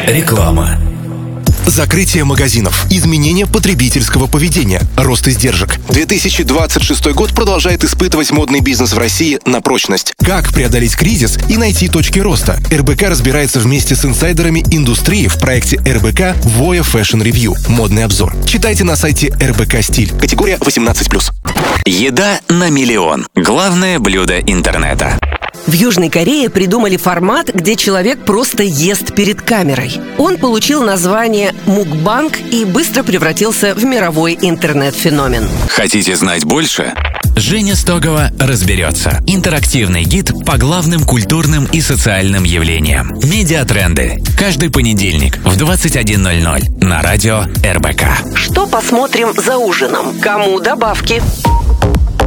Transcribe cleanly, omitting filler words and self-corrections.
Реклама. Закрытие магазинов, изменение потребительского поведения, рост издержек. 2026 год продолжает испытывать модный бизнес в России на прочность. Как преодолеть кризис и найти точки роста? РБК разбирается вместе с инсайдерами индустрии в проекте РБК Voya Fashion Review. Модный обзор. Читайте на сайте РБК Стиль. Категория 18+. Еда на миллион. Главное блюдо интернета. В Южной Корее придумали формат, где человек просто ест перед камерой. Он получил название «Мукбанг» и быстро превратился в мировой интернет-феномен. Хотите знать больше? Женя Стогова разберется. Интерактивный гид по главным культурным и социальным явлениям. Медиатренды. Каждый понедельник в 21:00 на радио РБК. Что посмотрим за ужином? Кому добавки?